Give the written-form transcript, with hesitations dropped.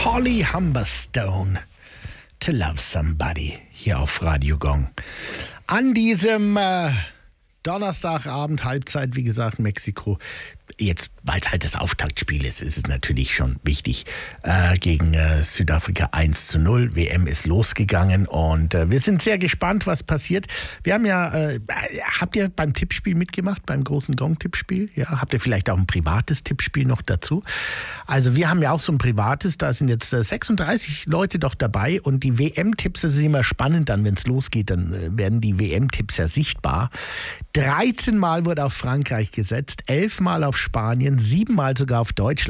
Holly Humberstone, To Love Somebody, hier auf Radio Gong. An diesem Donnerstagabend, Halbzeit, wie gesagt, Mexiko. Jetzt, weil es halt das Auftaktspiel ist, ist es natürlich schon wichtig. Gegen Südafrika 1:0. WM ist losgegangen und wir sind sehr gespannt, was passiert. Wir haben ja, habt ihr beim Tippspiel mitgemacht, beim großen Gong-Tippspiel? Ja, habt ihr vielleicht auch ein privates Tippspiel noch dazu? Also wir haben ja auch so ein privates, da sind jetzt 36 Leute doch dabei und die WM-Tipps, das ist immer spannend dann, wenn es losgeht, dann werden die WM-Tipps ja sichtbar. 13 Mal wurde auf Frankreich gesetzt, 11 Mal auf Spanien, 7 Mal sogar auf Deutschland.